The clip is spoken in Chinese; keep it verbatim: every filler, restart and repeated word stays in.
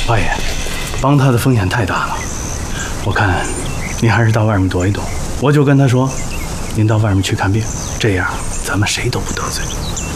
八爷，帮他的风险太大了，我看您还是到外面躲一躲。我就跟他说，您到外面去看病，这样咱们谁都不得罪。